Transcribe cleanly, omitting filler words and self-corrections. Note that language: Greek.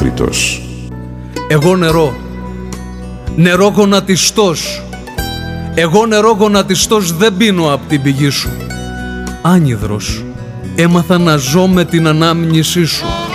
Θεόφριτος. Εγώ νερό, νερό γονατιστός. Εγώ νερό γονατιστός δεν πίνω απ' την πηγή σου. Άνυδρος, έμαθα να ζω με την ανάμνησή σου.